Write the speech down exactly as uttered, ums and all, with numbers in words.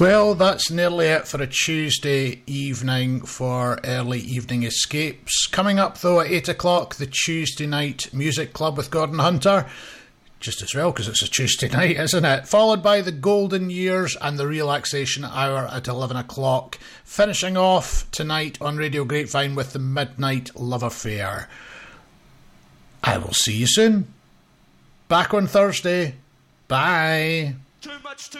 Well, that's nearly it for a Tuesday evening for Early Evening Escapes. Coming up, though, at eight o'clock, the Tuesday Night Music Club with Gordon Hunter. Just as well, because it's a Tuesday night, isn't it? Followed by the Golden Years and the Relaxation Hour at eleven o'clock. Finishing off tonight on Radio Grapevine with the Midnight Love Affair. I will see you soon. Back on Thursday. Bye. Too much to